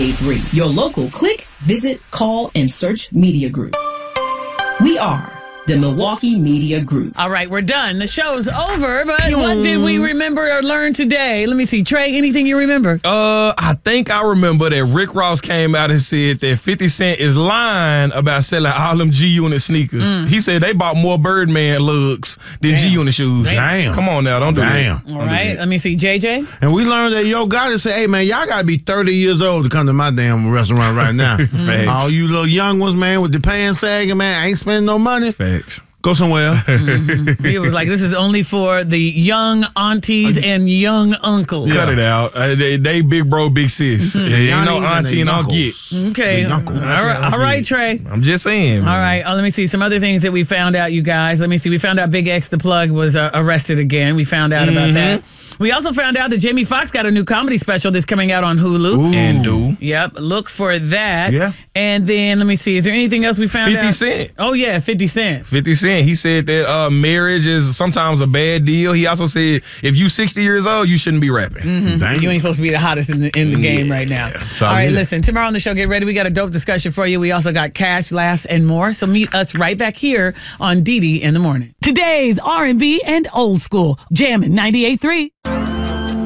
98.3, your local click, visit, call, and search media group. We are the Milwaukee Media Group. All right, we're done. The show's over, but what did we remember or learn today? Let me see. Trey, anything you remember? I think I remember that Rick Ross came out and said that 50 Cent is lying about selling all them G-Unit sneakers. He said they bought more Birdman lugs than G-Unit shoes. Damn. Come on now, don't do that. All right, let me see. JJ? And we learned that Yo Gotti said, hey, man, y'all got to be 30 years old to come to my damn restaurant right now. Facts. All you little young ones, man, with the pants sagging, man, I ain't spending no money. Facts. Go somewhere. He was like, this is only for the young aunties and young uncles. Cut it out. They big bro, big sis. Ain't no auntie and uncle. Okay. All right, Trey. I'm just saying. All right. Let me see some other things that we found out, you guys. Let me see. We found out Big X the Plug was arrested again. We found out about that. We also found out that Jamie Foxx got a new comedy special that's coming out on Hulu. Ooh. And do. Yep. Look for that. Yeah. And then, let me see. Is there anything else we found 50 out? Cent. Oh, yeah. 50 Cent. 50 Cent. He said that marriage is sometimes a bad deal. He also said if you 60 years old, you shouldn't be rapping. You ain't supposed to be the hottest in the game right now. All right, listen. Tomorrow on the show, get ready. We got a dope discussion for you. We also got cash, laughs, and more. So meet us right back here on Dee Dee in the Morning. Today's R&B and old school. Jammin' 98.3.